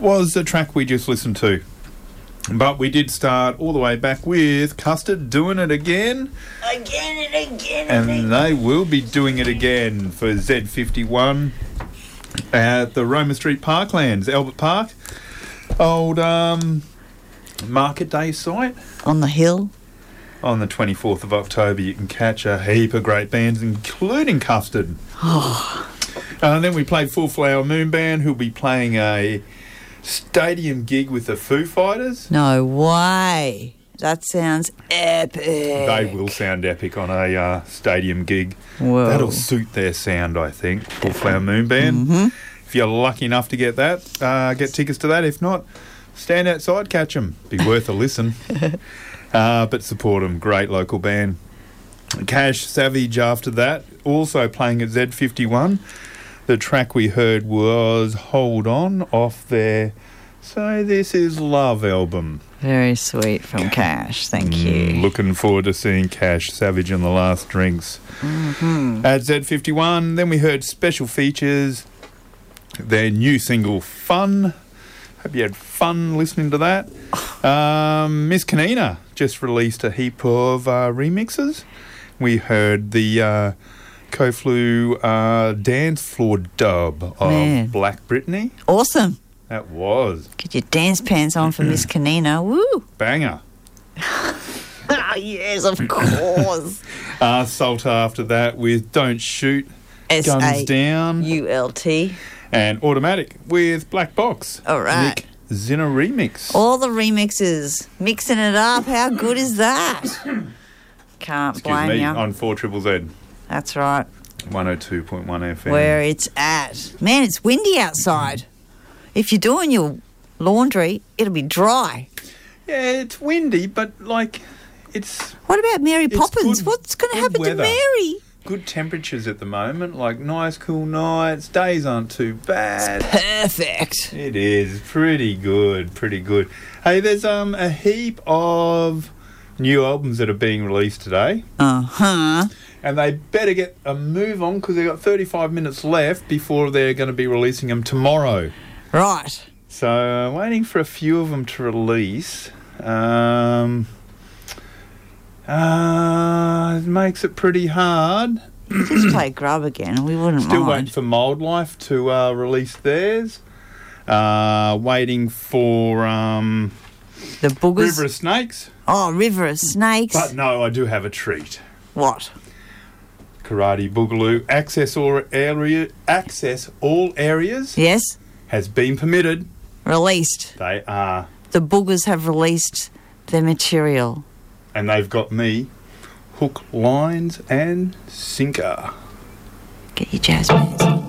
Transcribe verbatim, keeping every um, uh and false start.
was the track we just listened to. But we did start all the way back with Custard doing it again. Again and again and, and again. they will be doing it again for Z fifty-one at the Roma Street Parklands, Albert Park. Old um, Market Day site. On the hill. On the twenty-fourth of October, you can catch a heap of great bands, including Custard. Oh. Uh, and then we played Full Flower Moon Band, who'll be playing a stadium gig with the Foo Fighters. No way. That sounds epic. They will sound epic on a uh, stadium gig. Whoa. That'll suit their sound, I think. Full Flower Moon Band. Mm-hmm. If you're lucky enough to get that, uh, get tickets to that. If not, stand outside, catch them. Be worth a listen. uh, but support them. Great local band. Cash Savage after that, also playing at Z fifty-one. The track we heard was Hold On off their So This Is Love album. Very sweet from Cash. Thank Mm, you. looking forward to seeing Cash Savage in the Last Drinks. Mm-hmm. At Z fifty-one, then we heard Special Features, their new single Fun. Hope you had fun listening to that. Um, Miss Kanina just released a heap of uh, remixes. We heard the uh, Koflu uh, dance floor dub of Man. Black Brittany. Awesome. That was Get your dance pants on for Miss Kanina. Woo. banger. Oh, yes, of course. Uh, Salter after that with Don't Shoot, S Guns A Down, U L T. and Automatic with Black Box. All right. Nick Zinner remix. All the remixes. Mixing it up. How good is that? Can't Excuse blame me, you. on four Triple Z, That's right. one oh two point one F M. Where it's at. Man, it's windy outside. If you're doing your laundry, it'll be dry. Yeah, it's windy, but like, it's What about Mary It's Poppins? good- What's going to good happen weather. to Mary? good temperatures at the moment. Like nice, cool nights. Days aren't too bad. Perfect. It is pretty good, pretty good. Hey, there's um a heap of new albums that are being released today, Uh-huh. and they better get a move on because they've got thirty-five minutes left before they're going to be releasing them tomorrow. Right. So uh, waiting for a few of them to release. Um, uh, it makes it pretty hard. You just play Grub again. We wouldn't Still mind. waiting for Mould Life to uh, release theirs. Uh, waiting for um, The Boogers. River of Snakes. Oh, River of Snakes. But no, I do have a treat. What? Karate Boogaloo. Access all area. Access all areas Yes? has been permitted. Released. They are, The Boogers have released their material. and they've got me. Hook, lines, and sinker. Get your jazz bands.